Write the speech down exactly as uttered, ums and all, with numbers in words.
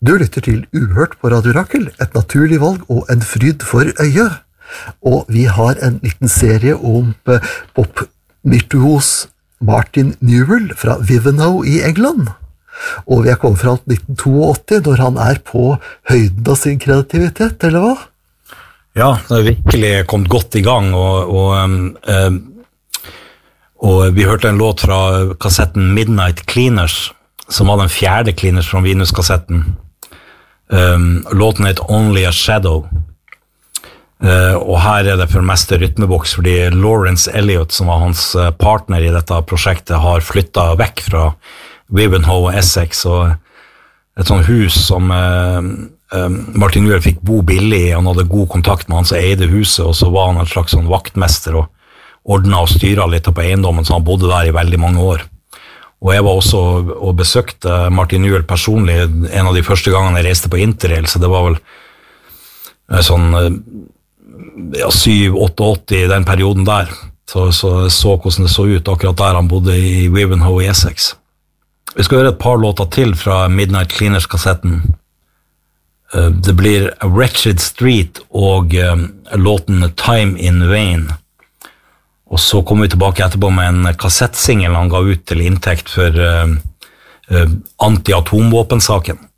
Du lytter til Uhørt på Radio Rakel, et naturlig valg og en fryd for øyet. Og vi har en liten serie om popvirtuos Martin Newell fra Wivenhoe i England. Og vi er kommet fra nitten åttito, når han er på høyden av sin kreativitet, eller hva? Ja, det har virkelig kommet godt i gang, og, og, um, og vi hørte en låt fra kassetten Midnight Cleaners, som var den fjerde Cleaners fra Venus-kassetten. Um, låten het Only a Shadow. Uh, og her er det for det meste rytmeboks, fordi Lawrence Elliott, som var hans partner i dette prosjektet, har flyttet vekk fra Wivenhoe og Essex, og et sånt hus som uh, um, Martin Newell fikk bo billig i. Han hadde god kontakt med han som eide huset, og så var han en slags sånn vaktmester og ordnet og styret litt på eiendommen, så han bodde der i veldig mange år. Og jeg var også og besøkte Martin Newell personlig en av de første gangene jeg reiste på Interrail, så det var vel sånn ja, syv åtte åtti i den perioden der. Så, så så hvordan det så ut akkurat der han bodde i Wivenhoe i Essex. Vi skal høre et par låter til fra Midnight Cleaners-kassetten. Det blir A Wretched Street og låten Time in Vain. Og så kommer vi tilbake etterpå med en kassettsingel han ga ut til inntekt for uh, uh, anti-atomvåpensaken.